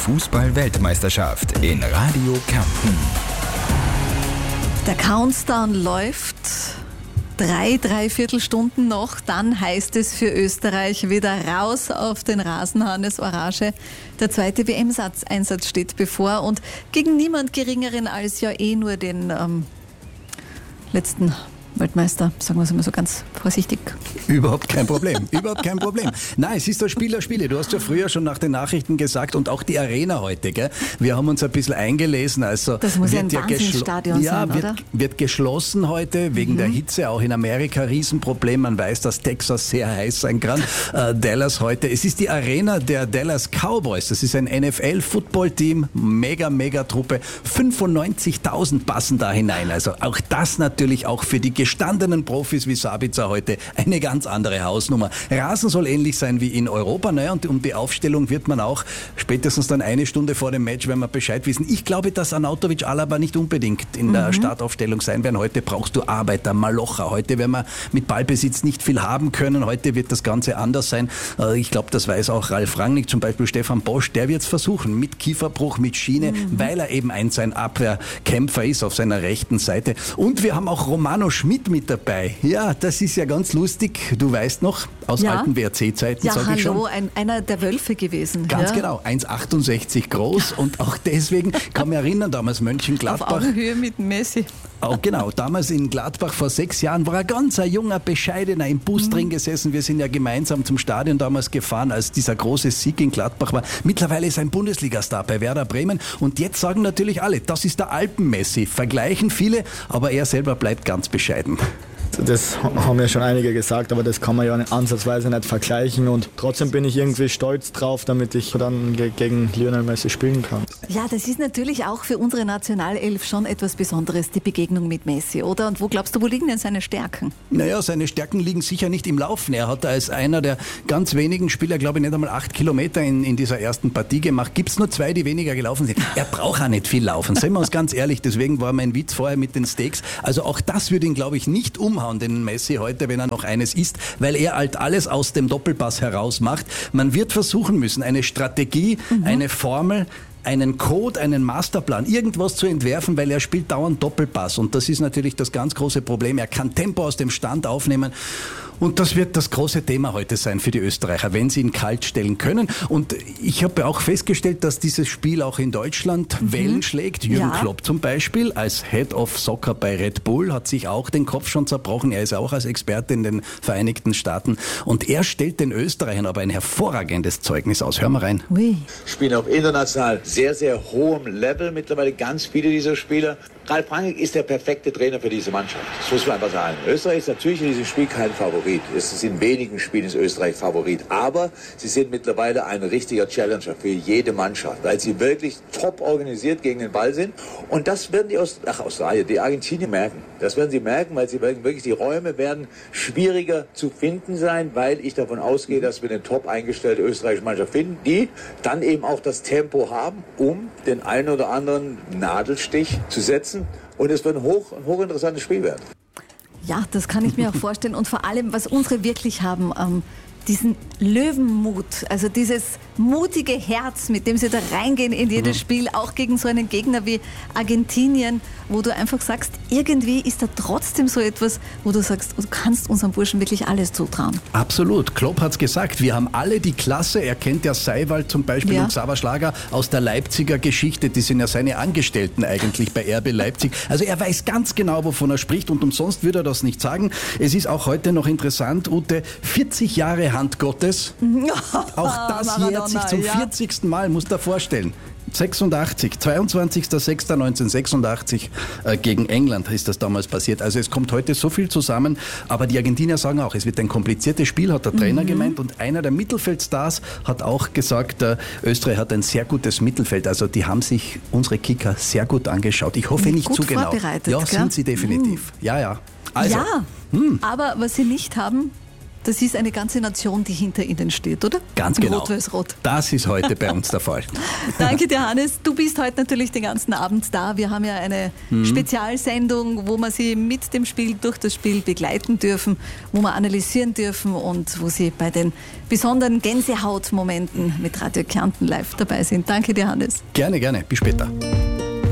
Fußball-Weltmeisterschaft in Radio Kärnten. Der Countdown läuft. 3 Viertelstunden noch, dann heißt es für Österreich wieder raus auf den Rasen, Hannes Orange. Der zweite WM-Einsatz steht bevor und gegen niemand Geringeren als ja nur den letzten Weltmeister, sagen wir es mal so ganz vorsichtig. Überhaupt kein Problem, überhaupt kein Problem. Nein, es ist das Spiel der Spiele. Du hast ja früher schon nach den Nachrichten gesagt und auch die Arena heute, gell? Wir haben uns ein bisschen eingelesen. Also das muss ja ein Wahnsinnsstadion sein, oder? Wird geschlossen heute wegen der Hitze, auch in Amerika Riesenproblem. Man weiß, dass Texas sehr heiß sein kann. Dallas heute. Es ist die Arena der Dallas Cowboys. Das ist ein NFL-Football-Team, mega Truppe. 95.000 passen da hinein. Also auch das natürlich auch für die gestandenen Profis wie Sabitzer heute eine ganz andere Hausnummer. Rasen soll ähnlich sein wie in Europa. Naja, und um die Aufstellung wird man auch spätestens dann eine Stunde vor dem Match, wenn wir Bescheid wissen. Ich glaube, dass Arnautovic, Alaba nicht unbedingt in der Startaufstellung sein werden. Heute brauchst du Arbeiter, Malocha. Heute werden wir mit Ballbesitz nicht viel haben können. Heute wird das Ganze anders sein. Ich glaube, das weiß auch Ralf Rangnick, zum Beispiel Stefan Bosch. Der wird es versuchen mit Kieferbruch, mit Schiene, weil er eben ein Abwehrkämpfer ist auf seiner rechten Seite. Und wir haben auch Romano Schmid mit dabei. Ja, das ist ja ganz lustig. Du weißt noch, aus alten WRC-Zeiten, sage ich schon. Ja, hallo, einer der Wölfe gewesen. Ganz genau, 1,68 groß und auch deswegen, kann mich erinnern, damals Mönchengladbach. Auf Augenhöhe mit Messi. Oh, genau, damals in Gladbach vor 6 Jahren war er ganz ein junger, bescheidener, im Bus drin gesessen. Wir sind ja gemeinsam zum Stadion damals gefahren, als dieser große Sieg in Gladbach war. Mittlerweile ist er ein Bundesligastar bei Werder Bremen und jetzt sagen natürlich alle, das ist der Alpen-Messi. Vergleichen viele, aber er selber bleibt ganz bescheiden. Das haben ja schon einige gesagt, aber das kann man ja ansatzweise nicht vergleichen und trotzdem bin ich irgendwie stolz drauf, damit ich dann gegen Lionel Messi spielen kann. Ja, das ist natürlich auch für unsere Nationalelf schon etwas Besonderes, die Begegnung mit Messi, oder? Und wo glaubst du, wo liegen denn seine Stärken? Naja, seine Stärken liegen sicher nicht im Laufen. Er hat als einer der ganz wenigen Spieler, glaube ich, nicht einmal 8 Kilometer in dieser ersten Partie gemacht. Gibt es nur 2, die weniger gelaufen sind. Er braucht auch nicht viel laufen, seien wir uns ganz ehrlich. Deswegen war mein Witz vorher mit den Steaks. Also auch das würde ihn, glaube ich, nicht umhauen, den Messi heute, wenn er noch eines isst, weil er halt alles aus dem Doppelpass heraus macht. Man wird versuchen müssen, eine Strategie, eine Formel, einen Code, einen Masterplan, irgendwas zu entwerfen, weil er spielt dauernd Doppelpass und das ist natürlich das ganz große Problem. Er kann Tempo aus dem Stand aufnehmen und das wird das große Thema heute sein für die Österreicher, wenn sie ihn kalt stellen können. Und ich habe auch festgestellt, dass dieses Spiel auch in Deutschland Wellen schlägt. Jürgen Klopp zum Beispiel als Head of Soccer bei Red Bull hat sich auch den Kopf schon zerbrochen. Er ist auch als Experte in den Vereinigten Staaten und er stellt den Österreichern aber ein hervorragendes Zeugnis aus. Hör mal rein. Spielen auf international sehr hohem Level mittlerweile ganz viele dieser Spieler. Ralf Rangnick ist der perfekte Trainer für diese Mannschaft. Das muss man einfach sagen. Österreich ist natürlich in diesem Spiel kein Favorit. Es ist in wenigen Spielen ist Österreich Favorit. Aber sie sind mittlerweile ein richtiger Challenger für jede Mannschaft, weil sie wirklich top organisiert gegen den Ball sind. Und das werden die Argentinier merken. Das werden sie merken, weil sie wirklich die Räume werden schwieriger zu finden sein, weil ich davon ausgehe, dass wir eine top eingestellte österreichische Mannschaft finden, die dann eben auch das Tempo haben, um den einen oder anderen Nadelstich zu setzen. Und es wird ein hochinteressantes Spiel werden. Ja, das kann ich mir auch vorstellen. Und vor allem, was unsere wirklich haben, diesen Löwenmut, also dieses mutige Herz, mit dem sie da reingehen in jedes Spiel, auch gegen so einen Gegner wie Argentinien, wo du einfach sagst, irgendwie ist da trotzdem so etwas, wo du sagst, du kannst unserem Burschen wirklich alles zutrauen. Absolut. Klopp hat's gesagt, wir haben alle die Klasse, er kennt ja Seiwald zum Beispiel und Xaver Schlager aus der Leipziger Geschichte, die sind ja seine Angestellten eigentlich bei RB Leipzig. Also er weiß ganz genau, wovon er spricht und umsonst würde er das nicht sagen. Es ist auch heute noch interessant, Ute, 40 Jahre Hand Gottes, auch das jährt sich zum 40. Mal, musst du dir vorstellen. 22.06.1986 gegen England ist das damals passiert. Also es kommt heute so viel zusammen, aber die Argentinier sagen auch, es wird ein kompliziertes Spiel, hat der Trainer gemeint und einer der Mittelfeldstars hat auch gesagt, Österreich hat ein sehr gutes Mittelfeld. Also die haben sich unsere Kicker sehr gut angeschaut. Ich hoffe nicht zu genau. Vorbereitet, ja, gell? Sind sie definitiv. Ja. Also, aber was sie nicht haben, das ist eine ganze Nation, die hinter Ihnen steht, oder? Ganz genau. Rot-Weiß-Rot. Das ist heute bei uns der Fall. Danke dir, Hannes. Du bist heute natürlich den ganzen Abend da. Wir haben ja eine Spezialsendung, wo wir Sie mit dem Spiel, durch das Spiel begleiten dürfen, wo wir analysieren dürfen und wo Sie bei den besonderen Gänsehautmomenten mit Radio Kärnten live dabei sind. Danke dir, Hannes. Gerne, gerne. Bis später.